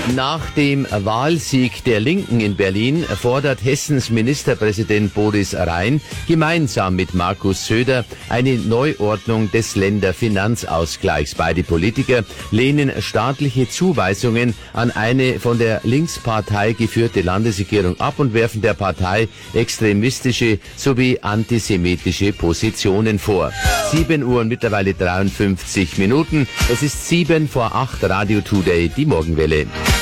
Nach dem Wahlsieg der Linken in Berlin fordert Hessens Ministerpräsident Boris Rhein gemeinsam mit Markus Söder eine Neuordnung des Länderfinanzausgleichs. Beide Politiker lehnen staatliche Zuweisungen an eine von der Linkspartei geführte Landesregierung ab und werfen der Partei extremistische sowie antisemitische Positionen vor. 7 Uhr und mittlerweile 53 Minuten. Es ist 7 vor 8, Radio Today, die Morgenwelle.